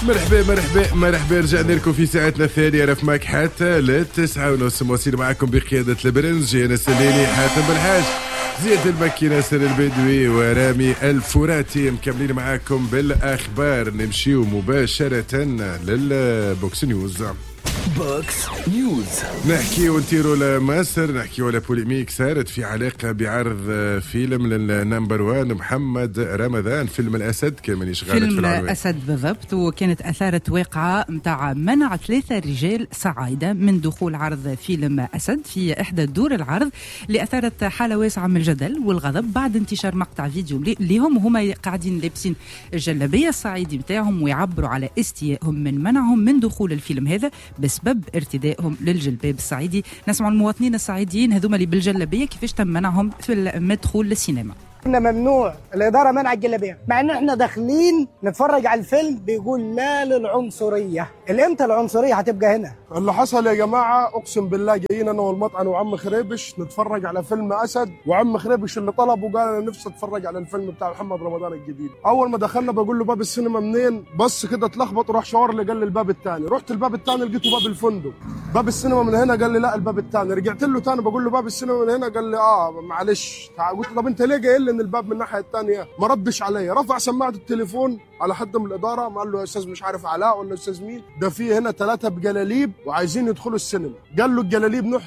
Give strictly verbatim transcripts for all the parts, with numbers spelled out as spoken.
مرحبا مرحبا مرحبا رجعنا لكم في ساعتنا الثانية رف ماك حتى للتسعة ونص مواصلين معكم بقيادة البرنج أنا سليني حاتم بالحاج زياد المكي ناصر البدوي ورامي الفراتي مكملين معاكم بالأخبار. نمشيو مباشرة للبوكس نيوز. بوكس نيوز نحكي ونطيروا لمصر، نحكي على بوليميك صارت في علاقة بعرض فيلم للنمبر وان محمد رمضان، فيلم الأسد كمان يشغل فيلم الأسد بالضبط، وكانت أثارت واقعة متاع منع ثلاثة رجال صعايدة من دخول عرض فيلم أسد في إحدى دور العرض، اللي أثارت حالة واسعة من الجدل والغضب بعد انتشار مقطع فيديو لهم وهما قاعدين لابسين الجلابية الصعيدي متاعهم ويعبروا على استيائهم من منعهم من دخول الفيلم هذا بسبب ارتدائهم للجلباب الصعيدي. نسمع المواطنين الصعيديين هذوما اللي بالجلابيه كيفاش تم منعهم في المدخول للسينما. إحنا ممنوع الإدارة منع الجلابية، مع إن إحنا داخلين نتفرج على الفيلم بيقول لا للعنصرية. الإمتى العنصرية هتبقى هنا؟ اللي حصل يا جماعة أقسم بالله جايين أنا والمطعن وعم خريبش نتفرج على فيلم أسد، وعم خريبش اللي طلب وقال أنا نفسي أتفرج على الفيلم بتاع محمد رمضان الجديد. أول ما دخلنا بقول له باب السينما منين؟ بص كده اتلخبط وراح شاور لي قال لي الباب الثاني، رحت الباب الثاني لقيته باب الفندق. باب السينما من هنا؟ قال لي لا الباب الثاني. رجعت له ثاني بقول له باب السينما من هنا؟ قال لي آه معلش. قلت له طب أنت ليه جاي لي إن الباب من الناحية الثانية؟ ما ردش عليا، رفع سماعة التليفون على حد من الإدارة قال له يا أستاذ مش عارف علاء ولا أستاذ مين، ده في هنا ثلاثة بجلاليب وعايزين يدخلوا السينما. قال له الجلاليب نح.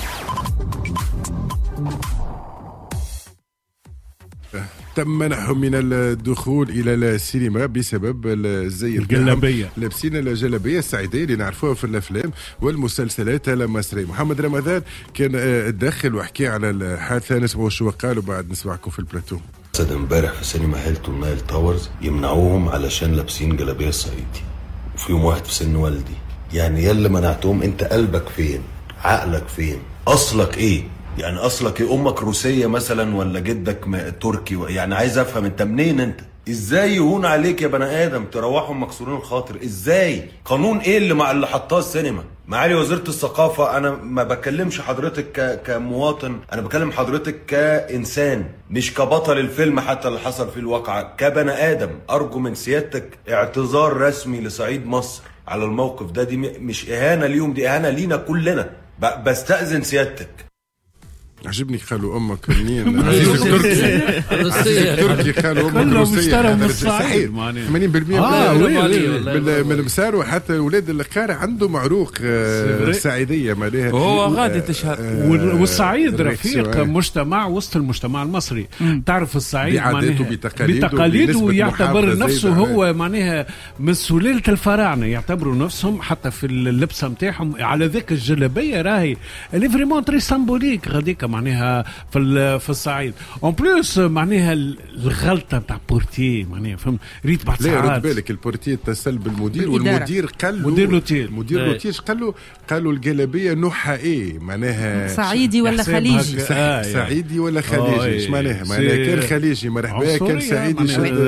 تم منعهم من الدخول إلى السينما بسبب الزي الجلابية، لابسين الجلابية الصعيدية اللي نعرفوها في الأفلام والمسلسلات المصرية. محمد رمضان كان داخل وحكي على الحادثة، نسمعوا شو قالوا بعد نسمعكم في البلاتو. أسد امبارح في سينما هيلتون نايل تاورز يمنعوهم علشان لابسين جلابية الصعيدي، وفي يوم واحد في سن والدي. يعني يلا منعتهم، انت قلبك فين؟ عقلك فين؟ اصلك ايه؟ يعني اصلك ايه؟ امك روسية مثلا ولا جدك تركي؟ يعني عايز افهم انت منين انت؟ ازاي يهون عليك يا بني ادم تروحهم مكسورين الخاطر؟ ازاي؟ قانون ايه اللي مع اللي حطاه السينما؟ معالي وزيرة الثقافة، انا ما بكلمش حضرتك ك... كمواطن، انا بكلم حضرتك كإنسان مش كبطل الفيلم حتى اللي حصل فيه الواقعة، كبني ادم. ارجو من سيادتك اعتذار رسمي لصعيد مصر على الموقف ده. دي مش اهانة ليهم، دي اهانة لينا كلنا. ب... بستأذن سيادتك. عجبني خالو امك منين؟ عزيز التركي التركي خالو امك كله مشترى من الصعيد ثمانين بالمئة آه من المسار، وحتى اولاد القارة عنده معروق السعيدية معناها هو غادي تشهر. والصعيد رفيق مجتمع وسط المجتمع المصري. تعرف الصعيد بعاداته بتقاليده بتقاليد ويعتبر نفسه هو معناها من سلالة الفراعنة، يعتبروا نفسهم حتى في اللبسة متاعهم على ذاك الجلابية راهي اللي فريمون تري سامبوليك غاديك معناها في في الصعيد. اون بلوس معناها الغلطه نتاع بورتي معناها فهم ريت بعد ساعات. لا رد بالك البورتي اتصل بالمدير والمدير قال له مدير لوتيل مدير لوتيل قال له قالوا الجلابيه نوعها ايه معناها صعيدي ولا خليجي؟ صعيدي ولا خليجي؟ ايش معناها؟ معناها كان خليجي مرحبا، كان صعيدي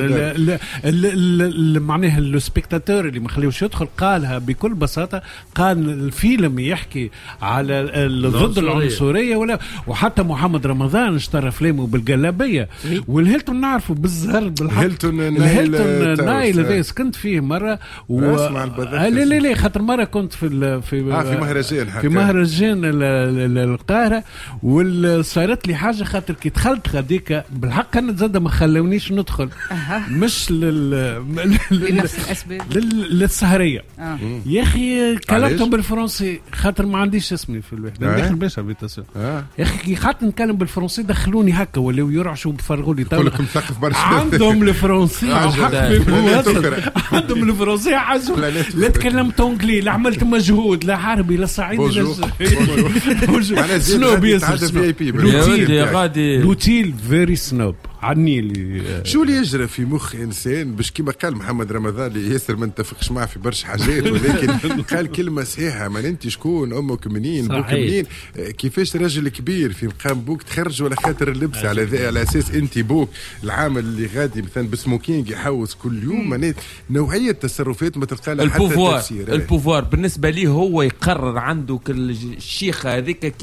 معناها السبيكتاتور اللي ما خليوش يدخل قالها بكل بساطه. قال الفيلم يحكي على ضد العنصريه ولا، وحتى محمد رمضان اشترى فيلمه بالجلابيه. والهيلتون نعرفه بالزهر بالحق، الهيلتون الهيلتون نايل هذا سكنت فيه مره و... لا لا لا خاطر مره كنت في ال... في آه في مهرجان في مهرجان القاهره، وصارت لي حاجه خاطر كي دخلت غاديك بالحق كانت زاده ما خلونيش ندخل مش لل لنفس الاسباب للسهريه. آه. يا اخي كلمتهم بالفرنسي خاطر ما عنديش اسمي في الوحده. آه. داخل باش بيتصل آه. يا اخي قعدت نتكلم بالفرنسي دخلوني هكا ولاو يرعشوا بفرغوا لي يقول لك مثقف برشا. عندهم الفرنسي عندهم الفرنسي حاجه. لا تكلمت انجلي، لا عملت مجهود، لا عربي لا صعيدي لا سنوب يا غادي لوتيل فيري سنوب عني لي. شو اللي يجرى في مخ انسان باش كيما قال محمد رمضان اللي ياسر ما نتفقش معه في برشا حاجات، ولكن قال كلمه صحيحه. ما انت شكون؟ امك منين؟ بوك منين؟ كيفاش راجل كبير في مقام بوك تخرج ولا خاطر اللبس على ذا على اساس انت بوك العامل اللي غادي مثلا بسموكينج يحوس كل يوم. معنات نوعيه تصرفات ما تلقى لها حتى تفسير. البوفوار بالنسبه ليه هو يقرر، عنده كل الشيخه هذيك كي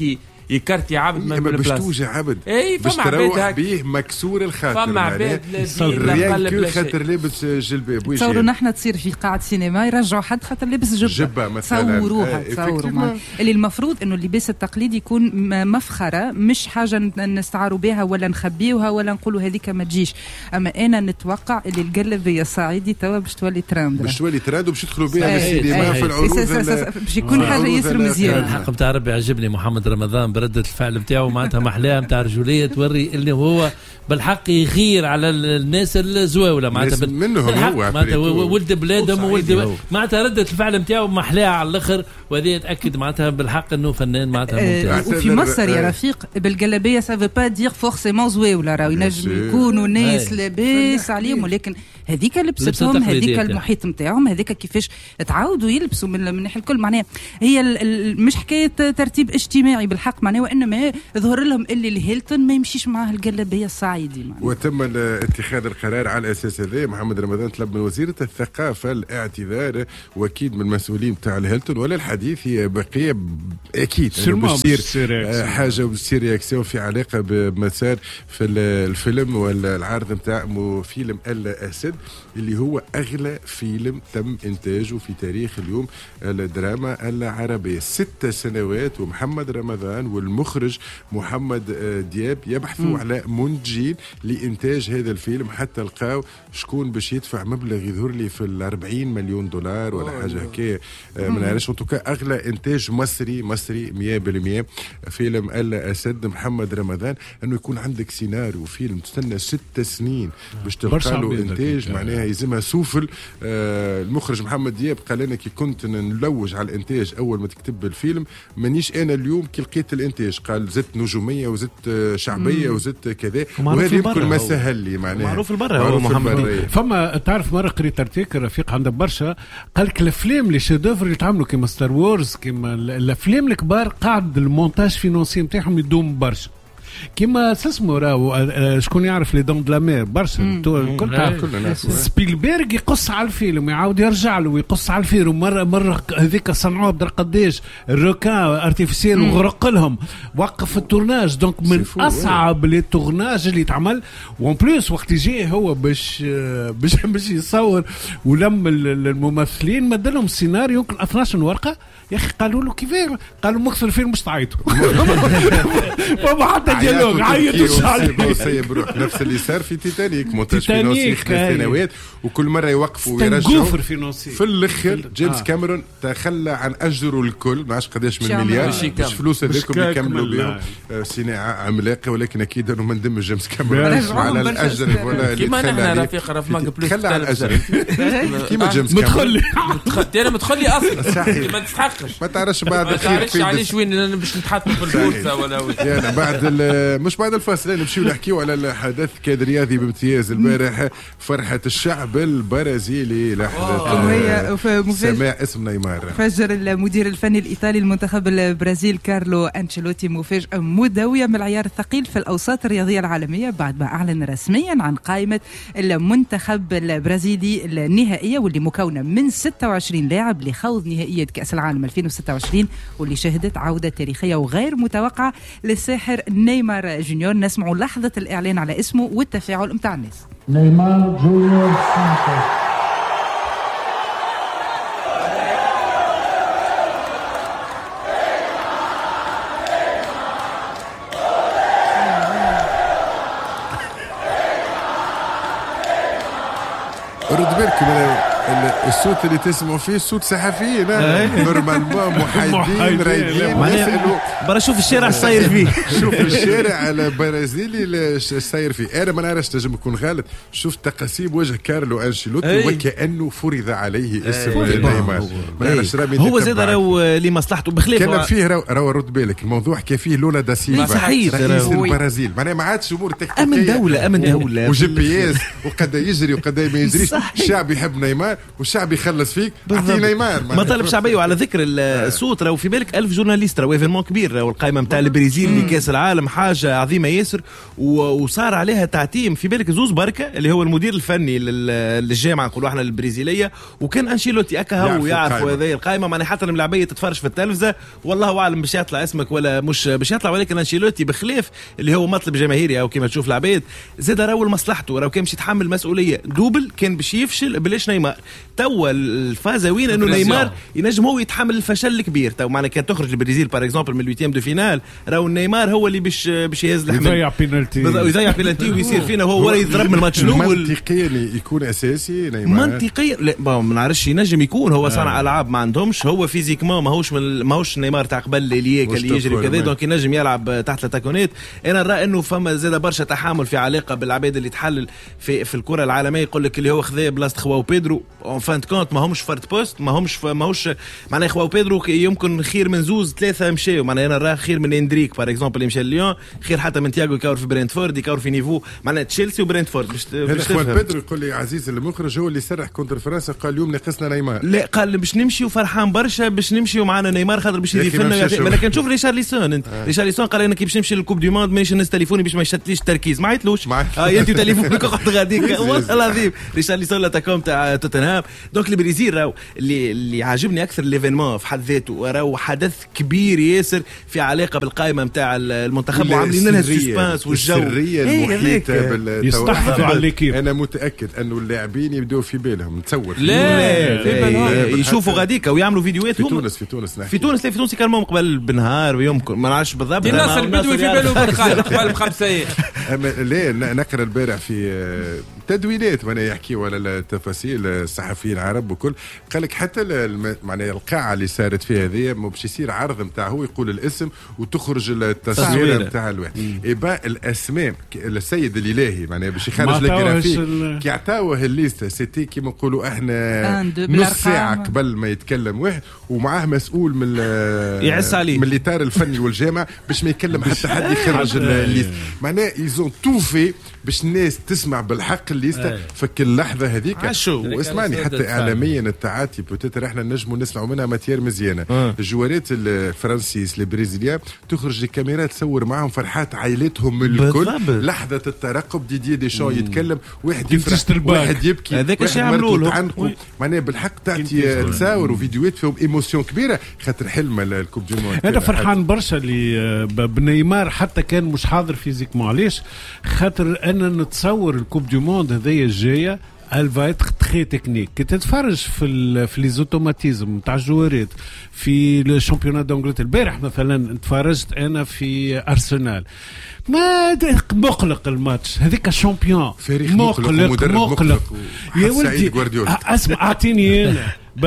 يكرتي عبد من البلاصه البلاصه باش توجع عبد اي باش تروح بيه مكسور الخاطر فما عباد ريان كل خاطر لابس جلباب تصوروا نحن تصير في قاعه سينما يرجعوا حد خاطر لابس جبه, جبة مثلا تصوروها تصوروا اللي المفروض انه اللباس التقليدي يكون مفخره مش حاجه نستعاروا بها ولا نخبيوها ولا نقولوا هذيك ما تجيش. اما انا نتوقع اللي القلبيه الصعيدي توا باش تولي ترند باش تولي ترند وباش يدخلوا بها للسينما في العروض باش يكون حاجه ياسر مزيان. الحق نتاع ربي عجبني محمد رمضان برده الفعل نتاعو معناتها محلاها نتاع رجوليه توري اللي هو بالحق يغير على الناس الزواوله معناتها منهم هو معناتها ولد بلادهم وولد معناتها رده الفعل نتاعو محلاها على الاخر وهذه يتاكد معناتها بالحق انه فنان معناتها ممتاز. وفي مصر يا رفيق بالقلبيه سافو با دير فورسيمون زواوله راهو ينجم يكونوا ناس لاباس عليهم ولكن هذيك لبستهم هذيك المحيط نتاعهم هذيك كيفاش تعاودوا يلبسوا من الناحيه الكل معناها هي مش حكايه ترتيب اجتماعي بالحق معناها وانما ظهر لهم اللي الهيلتون ما يمشيش معاه القلبيه الصعيدي معناها. وتم اتخاذ القرار على الاساس هذا. محمد رمضان طلب من وزيره الثقافه الاعتذار واكيد من المسؤولين تاع الهيلتون ولا الحديث هي بقيه اكيد بتصير حاجه بتصير رياكسيون في علاقه بمسار في الفيلم ولا العرض نتاع فيلم الاسد اللي هو أغلى فيلم تم إنتاجه في تاريخ اليوم الدراما العربية. ست سنوات ومحمد رمضان والمخرج محمد دياب يبحثوا م. على منتجين لإنتاج هذا الفيلم حتى لقاو شكون باش يدفع مبلغ يظهر لي في الأربعين مليون دولار ولا حاجة هكايا من علاش انتوكا أغلى إنتاج مصري مصري مية بالمية فيلم الأسد محمد رمضان أنه يكون عندك سيناريو فيلم تستنى ست سنين باش تلقى له إنتاج معناها يلزمها سوفل. آه المخرج محمد دياب قال لنا كي كنت نلوج على الانتاج اول ما تكتب الفيلم مانيش انا اليوم كي لقيت الانتاج قال زدت نجوميه وزدت شعبيه وزدت كذا وهذا يمكن ما سهل لي معناها معروف البرة هو محمد. فما تعرف مره قريت ارتيكل رفيق عند برشا قال لك الافلام اللي شيدوفر اللي تعملوا كيما ستار وورز كيما الافلام الكبار قاعد المونتاج فينانسي نتاعهم يدوم برشا كيما اسمه راهو شكون يعرف لي دون دو لا مير برشا الكل تعرف سبيلبرغ يقص على الفيلم ويعاود يرجع له ويقص على الفيلم مره مره هذيك صنعوها بدر قداش الروكان ارتيفيسيال وغرق لهم وقف التورناج دونك من اصعب لي تورناج اللي تعمل وان بلوس وقت يجي هو باش باش باش يصور ولم الممثلين مدلهم سيناريو يمكن اثناش ورقه يا اخي قالوا له كيفاش قالوا مكثر الفيلم مش تعيطوا فما حتى ديالوج عيطوا عليه سيب روح نفس اللي صار في تيتانيك مونتاج فينانسي خمس سنوات وكل مره يوقفوا ويرجعوا في الاخر جيمس آه. كاميرون تخلى عن اجره الكل ما عادش قداش من مليار باش فلوس هذيكم يكملوا بهم صناعه عملاقه ولكن اكيد انه ما ندمج جيمس كاميرون على الاجر ولا اللي كيما نحن رفيق راه ماك بلوس خلى على الاجر كيما جيمس كاميرون متخلي انا متخلي اصلا ما تستحقش ما تعرفش بعد الخير ما تعرفش علاش وين باش نتحطوا في البورصه ولا يعني بعد مش بعد الفاصل نمشيو نحكيو على الحدث كاد رياضي بامتياز البارح فرحة الشعب البرازيلي لحظة سماع اسم نيمار. فجر المدير الفني الإيطالي المنتخب البرازيل كارلو أنشيلوتي مفاجأة مدوية من العيار الثقيل في الأوساط الرياضية العالمية بعد ما أعلن رسميا عن قائمة المنتخب البرازيلي النهائية واللي مكونة من ستة وعشرين لاعب لخوض نهائية كأس العالم ألفين وستة وعشرين واللي شهدت عودة تاريخية وغير متوقعة للساحر نيمار جونيور. نسمعوا لحظة الإعلان على اسمه والتفاعل متاع الناس. نيمار جونيور سانتوس. رد بالك الصوت اللي تسمعوا فيه صوت صحفيين نورمالمون محايدين رايدين يسالوا برا شوف الشارع صاير فيه شوف الشارع البرازيلي صاير فيه. انا ما نعرفش تنجم يكون غلط. شوف تقاسيم وجه كارلو انشيلوتي وكانه فرض عليه اسم نيمار. هو زاد راهو لمصلحته بخلاف كان فيه راهو رد بالك الموضوع كان فيه لولا دا سيلفا صحيح رئيس البرازيل معناها ما عادش امور تكتيكيه امن دوله امن دوله وجي بي اس وقد يجري وقد ما يجريش. الشعب يحب نيمار والشعب الشعب يخلص فيك اعطي نيمار مطالب شعبيه. وعلى ذكر الصوت راهو في بالك ألف جورناليست راهو ايفينمون كبير راهو القائمه نتاع البرازيل لكاس العالم حاجه عظيمه ياسر وصار عليها تعتيم في بالك زوز بركه اللي هو المدير الفني للجامعه نقولوا احنا البرازيليه وكان انشيلوتي اكا هو يعرف هذه القائمه معناها حتى الملاعبيه تتفرج في التلفزه والله اعلم باش يطلع اسمك ولا مش باش يطلع ولكن انشيلوتي بخلاف اللي هو مطلب جماهيري او كما تشوف العباد زاد راهو لمصلحته راهو كان باش يتحمل مسؤوليه دوبل كان باش يفشل بلاش نيمار توا الفازه وين انه نيمار ينجم هو يتحمل الفشل الكبير تو معناها كان تخرج البرازيل باغ اكزومبل من الويتيام دو فينال راهو نيمار هو اللي باش باش يهز الحمل يضيع بينالتي يضيع بينالتي ويصير فينا هو ولا يضرب من الماتش الاول منطقيا يكون اساسي نيمار منطقيا لا ما نعرفش ينجم يكون هو صانع آه. العاب ما عندهمش هو فيزيكمون ماهوش من ماهوش نيمار تاع قبل ليك اللي يجري كذا دونك ينجم يلعب تحت التاكونات انا نرى انه فما زاد برشا تحامل في علاقه بالعباد اللي تحلل في في الكره العالميه يقول لك اللي هو خذا بلاصه خواو بيدرو اون فان كونت ما همش فرد بوست ما همش ماهوش معناها خواو بيدرو يمكن خير من زوز ثلاثه مشاو معناها انا نرى خير من اندريك باغ اكزومبل اللي مشى ليون خير حتى من تياغو يكور في برينتفورد يكور في نيفو معناها تشيلسي وبرينتفورد باش خواو بيدرو يقول لي عزيز المخرج هو اللي سرح كونتر فرنسا قال اليوم ناقصنا نيمار لا قال باش نمشي وفرحان برشا باش نمشي ومعنا نيمار خاطر باش يضيف لنا ما كان نشوف ريشارليسون انت آه. ريشارليسون قال انا كي باش نمشي للكوب دو موند مانيش نهز تليفوني باش ما يشتليش التركيز ما عيطلوش اه انت تليفونك قعدت غاديك والله العظيم ريشارليسون لاتاكوم تاع توتنهام دونك البرازيل راهو اللي اللي عاجبني اكثر ليفينمون في حد ذاته راهو حدث كبير ياسر في علاقه بالقائمه نتاع المنتخب وعاملين لنا السسبانس والجو السريه المحيطه يستحفظوا على ليكيب انا متاكد انه اللاعبين يبداو في بالهم نتصور لا يشوفوا غاديك ويعملوا فيديوهات في تونس في تونس في تونس في تونس كلمهم قبل بنهار يمكن ما نعرفش بالضبط الناس البدوي في بالهم بالخالق قبل بخمس ايام ليه نقرا البارح في تدوينات وانا يحكي على التفاصيل الصحفيين العرب وكل قال لك حتى معناها القاعه اللي صارت فيها هذه باش يصير عرض نتاع هو يقول الاسم وتخرج التصوير نتاع الواحد يبقى الاسماء السيد الالهي معناها باش يخرج لك جرافيك كي عطاوه الليسته سيتي كيما نقولوا احنا نص ساعه قبل ما يتكلم واحد ومعاه مسؤول من يعس عليه من الاطار الفني والجامعه باش ما يتكلم حتى حد يخرج الليسته معناها يزون توفي باش الناس تسمع بالحق الليسته فك اللحظه هذيك واسمعني حتى اعلاميا التعاتي بوتيتر احنا نجموا نسمعوا منها ماتير مزيانه آه. الجوارات الفرنسيس البرازيليان تخرج الكاميرا تصور معهم فرحات عائلتهم الكل لحظه الترقب ديدي ديشان يتكلم واحد يفرح واحد يبكي هذاك اش يعملوا له معناها بالحق تعطي تصاور وفيديوهات فيهم ايموسيون كبيره خاطر حلم الكوب دو موند انا فرحان برشا اللي بنيمار حتى كان مش حاضر فيزيكمون علاش خاطر انا نتصور الكوب دو موند هذيا الجايه الفا اتر تري تكنيك كي تتفرج في ال في لي زوتوماتيزم تاع الجوارات في الشامبيونات دانجلترا البارح مثلا تفرجت انا في ارسنال ما مقلق الماتش هذيك شامبيون مقلق مقلق يا ولدي اسمع اعطيني انا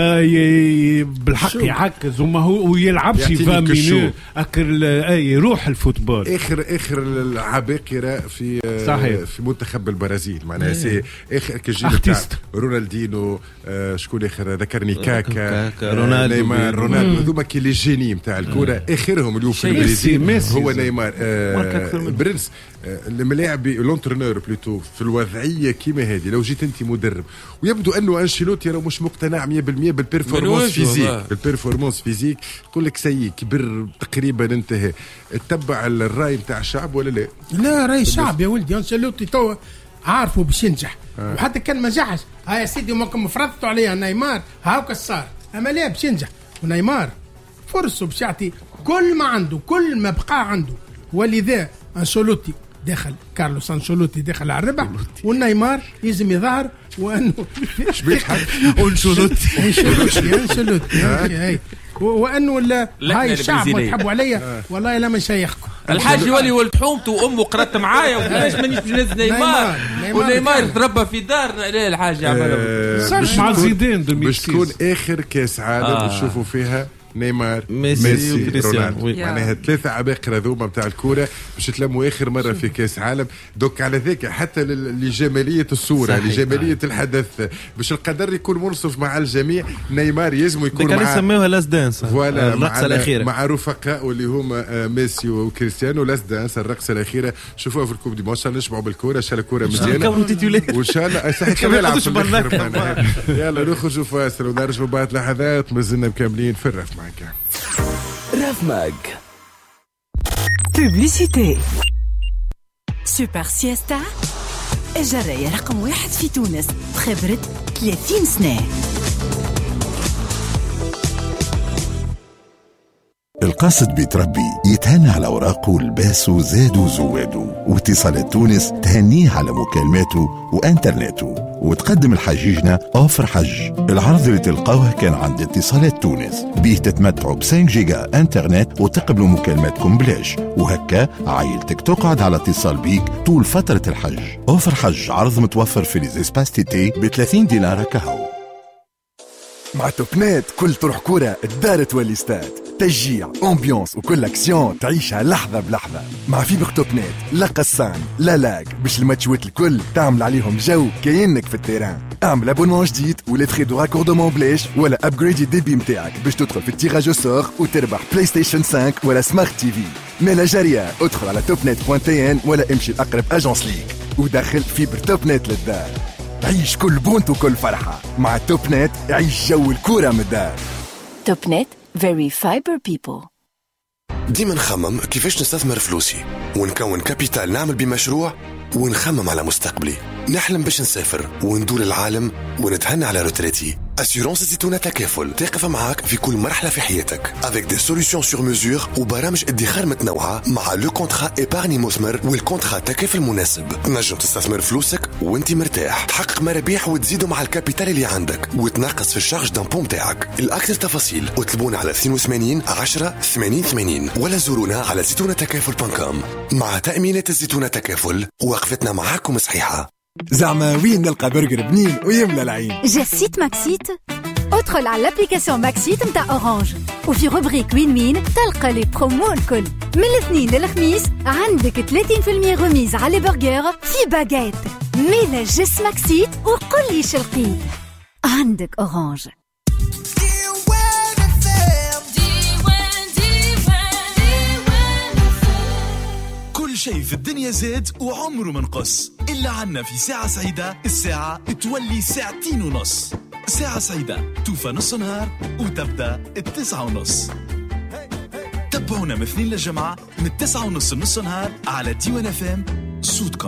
بالحق يعكز وما هو ويلعبش عشرين مينوت اكل يروح الفوتبول اخر اخر العباقره في صحيح. في منتخب البرازيل معناها سي اخر كجيل تاع رونالدينو آه شكون اخر ذكرني كاكا رونالدو نيمار رونالدو هذوما كي لي جيني نتاع الكره اخرهم اليوم في البرازيل هو نيمار آه برنس آه الملاعب لونترونور بلوتو في الوضعيه كيما هذه لو جيت انت مدرب ويبدو انه انشيلوتي راه مش مقتنع مية بالمية بالبيرفورمانس فيزيك بالبيرفورمانس فيزيك يقول لك سي كبر تقريبا انتهى اتبع الراي نتاع الشعب ولا لا لا راي الشعب يا ولدي انشيلوتي تو عارفه باش ينجح آه. وحتى كان ما نجحش ها يا سيدي ممكن فرضتوا عليها نيمار هاو صار اما لا باش ينجح ونيمار فرصه باش يعطي كل ما عنده كل ما بقى عنده ولذا انشيلوتي دخل كارلوس انشيلوتي دخل على الربح والنيمار لازم يظهر وانه شبيك حد انشيلوتي انشيلوتي انشيلوتي وانه هاي الشعب ما تحبوا عليا والله لا ما شيخكم الحاج يولي ولد حومته وامه قرات معايا وكيفاش مانيش بنز نيمار ونيمار تربى في دار لا الحاج عملها مع زيدان باش تكون اخر كاس عالم نشوفوا فيها نيمار ميسي, ميسي رونالدو. معناها ثلاثه عباقرة ذوما نتاع الكوره باش يتلموا اخر مره في كاس عالم. دوك على ذاك حتى لجماليه الصوره لجماليه الحدث باش القدر يكون منصف مع الجميع. نيمار يلزم يكون مع كانوا يسموها لاس دانس فوالا الرقصه الاخيره مع رفقاء اللي هما ميسي وكريستيانو. لاس دانس الرقصه الاخيره شوفوها في الكوب دي مون. ان شاء الله نشبعوا بالكوره، ان شاء الله الكوره مزيانه وان شاء الله صحيح كمان يلعب في الاخر. يلا نخرجوا فاصل ونرجعوا بعد لحظات مازلنا مكملين في الرف معك. رف ماك بوبليسيتي. سوبر سيستا الجراية رقم واحد في تونس بخبرة ثلاثين سنة. القاصد بيتربي يتهنى على أوراقه ولباسه زاد وزواده، واتصالات تونس تهنيه على مكالماته وانترنته، وتقدم الحجيجنا أوفر حج. العرض اللي تلقاوه كان عند اتصالات تونس بيه تتمتعوا ب خمسة جيجا انترنت وتقبلوا مكالماتكم بلاش، وهكا عائلتك تقعد على اتصال بيك طول فترة الحج. أوفر حج عرض متوفر في ليزيسباس تيتي ب ثلاثين دينار كهو. مع توبنات كل طرح كورة الدار تولي استاد، تشجيع امبيونس وكل اكسيون تعيشها لحظة بلحظة. مع فيبر توبنات لا قصان لا لاك باش الماتشوات الكل تعمل عليهم جو كأنك في التيران. اعمل ابونمون جديد ولا تخي دو راكوردمون بلاش ولا ابجريد الديبي متاعك باش تدخل في التيراج سور وتربح بلاي ستيشن خمسة ولا سمارت تي في. مالا جارية ادخل على توبنت بوان تي ان ولا امشي لأقرب اجونس ليك ودخل فيبر توبنت للدار. عيش كل بونت وكل فرحة مع توب نت. عيش جو الكورة من الدار. توب نت very fiber people. ديما نخمم كيفاش نستثمر فلوسي ونكون كابيتال نعمل بمشروع ونخمم على مستقبلي. نحلم باش نسافر وندور العالم ونتهنى على روتريتي. أسيورانس زيتونة تكافل تقف معاك في كل مرحلة في حياتك avec des solutions sur mesure وبرامج ادخار متنوعة مع لو كونترا إيبارني مثمر والكونترا تكافل مناسب. نجم تستثمر فلوسك وانت مرتاح، تحقق مرابح وتزيدوا مع الكابيتال اللي عندك وتنقص في الشارج دامبو متاعك. الأكثر تفاصيل اطلبونا على اثنين وثمانين عشرة ثمانين ثمانين ولا زورونا على زيتونة تكافل دوت كوم. مع تأمينات الزيتونة تكافل وقفتنا معاكم صحيحة. زعما وين نلقى برجر بنين ويملى العين؟ جسيت ماكسيت. ادخل على الابليكاسيون ماكسيت متاع اورانج وفي روبريك وين وين تلقى لي برومو الكل. من الاثنين للخميس عندك ثلاثين بالمية غميز على برجر في باجيت. ميلا جس ماكسيت وقل لي شلقيت. عندك اورانج. كل شيء في الدنيا زاد وعمره ما نقص إلا عنا في ساعة سعيدة. الساعة تولي ساعتين ونص. ساعة سعيدة توفى نص نهار وتبدأ التسعة ونص. تابعونا من اثنين للجمعة من التسعة ونص نص نهار على ديوان اف ام صوتكم.